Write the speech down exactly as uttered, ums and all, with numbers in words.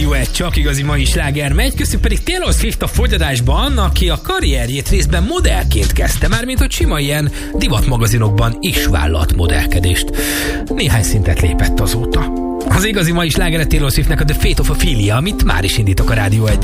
Rádió egy csak igazi mai sláger megy, köztük pedig Taylor Swift a fogyadásban, aki a karrierjét részben modellként kezdte, mármint hogy sima ilyen divatmagazinokban is vállalt modellkedést. Néhány szintet lépett azóta. Az igazi mai slágere Taylor Swiftnek a The Fate of Ophelia, amit már is indítok a Rádió egy.